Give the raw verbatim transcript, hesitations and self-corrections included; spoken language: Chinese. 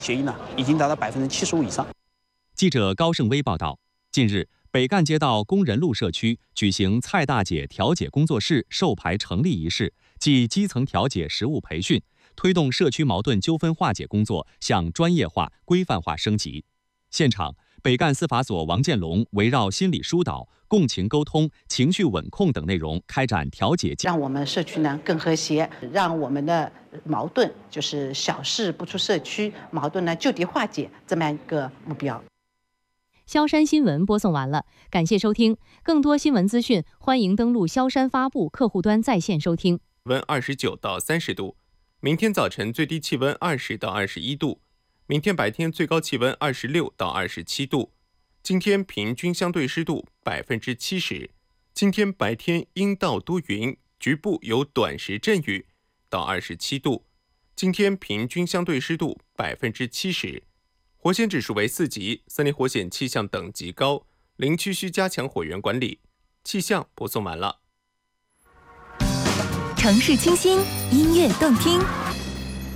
协议呢已经达到百分之七十五以上。 记者高胜威报道，近日，北干街道工人路社区举行蔡大姐调解工作室授牌成立仪式暨基层调解实务培训，推动社区矛盾纠纷化解工作向专业化、规范化升级。现场，北干司法所王建龙围绕心理疏导、共情沟通、情绪稳控等内容开展调解， 让我们社区呢更和谐，让我们的矛盾就是小事不出社区，矛盾呢就地化解这么样一个目标。 萧山新闻播送完了，感谢收听。更多新闻资讯，欢迎登录萧山发布客户端在线收听。 温二十九到三十度，明天早晨最低气温二十到二十一度，明天白天最高气温二十六到二十七度。今天平均相对湿度百分之七十。今天白天阴到多云，局部有短时阵雨，到二十七度。今天平均相对湿度百分之七十。火险指数为四级，森林火险气象等级高，林区需加强火源管理。气象播送完了。 城市清新，音乐动听。